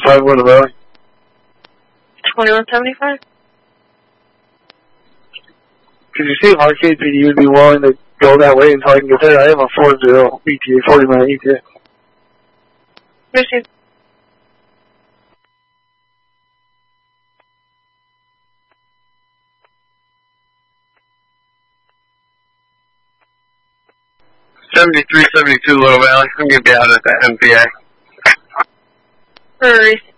2175 Little Valley. 2175? Could you see if RKPD would be willing to go that way until I can get there? I have a 40 ETA, 40-minute ETA. Received. '73-72 Little Valley. I'm going to be out at the MPA. Receive.